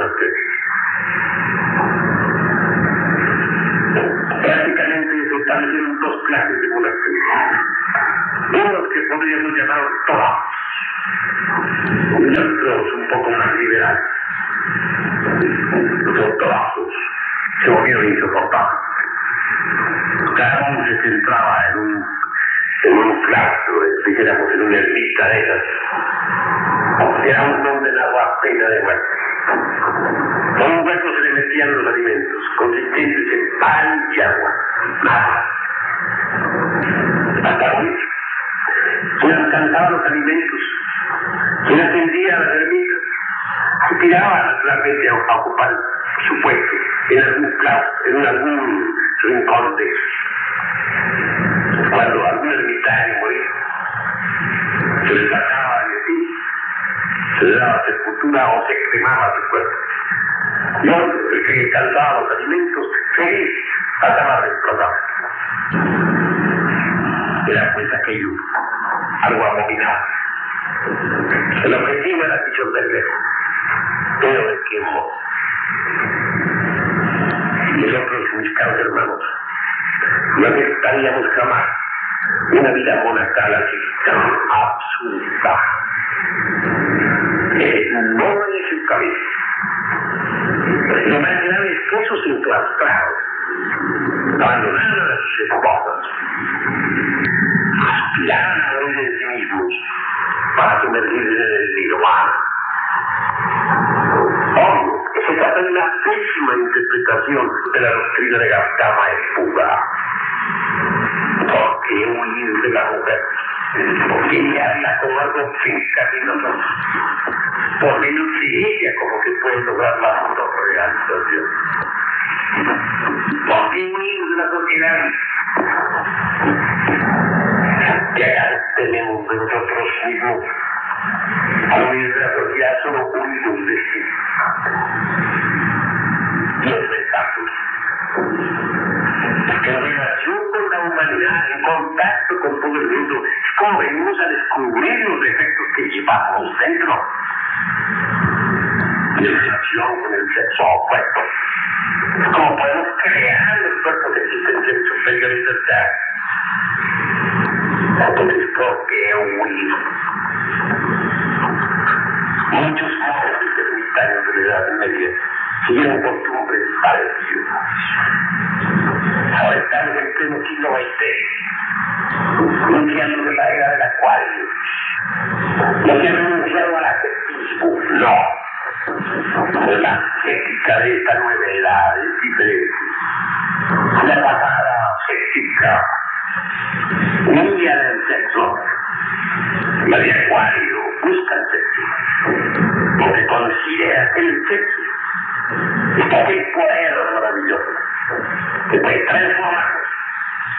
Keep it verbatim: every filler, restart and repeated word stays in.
especies. Prácticamente se establecieron dos clases de monasterios. Unos que podríamos llamar ortodoxos y otros un poco más liberales. Los ortodoxos se volvieron insoportables. Cada uno se centraba en un, en un claustro, dijéramos en una ermita de esas. Era un condenado a pena de muerte. Por un hueco se le metían los alimentos, consistentes en pan y agua. Nada. Hasta morir. Quien alcanzaba los alimentos, quien atendía a las ermitas, aspiraba naturalmente a ocupar su puesto en algún claustro, en algún rincón de esos. Cuando algún ermitaño moría, se le sacaba de sí, se le daba sepultura o se cremaba su cuerpo. Y otro, el que alcanzaba los alimentos, feliz, pasaba desplazado. Era pues aquello algo abominable. El objetivo era disolverle, pero de qué modo. Nosotros, mis caros hermanos, no aceptaríamos jamás una vida monacal así tan absurda. Eh, no en su cabeza. Lo más grave es que esos enclaustrados abandonaron a sus esposas, aspiraban a morir en sí mismos para sumergirse en el nirvana. Obvio, se trata de una pésima interpretación de la doctrina de Gautama en Buda. ¿Por qué huir de la mujer? ¿Por qué guiarla como algo pecaminoso? Por menos de ella como que puede lograr la autorrealización. ¿Por qué huir de la sociedad? ¿Qué ganas tenemos de nosotros mismos? Al huir de la sociedad solo huimos de sí. Los mensajes. En relación con la humanidad, en contacto con todo el mundo, es como venimos a descubrir los defectos que llevamos dentro. Y en relación con el sexo opuesto, es como podemos crear los cuerpos de existencia superior y libertad. Entonces, ¿por qué huir? Muchos jóvenes ermitaños de la Edad Media siguieron costumbres parecidas. Ahora estamos en pleno siglo veinte, iniciando de la era del acuario. No se ha renunciado al ascetismo, no. La ascética de esta nueva edad es diferente. La pasada ascética huía del sexo. La de acuario busca el sexo, porque considera que el sexo es aquel poder maravilloso que puede transformarnos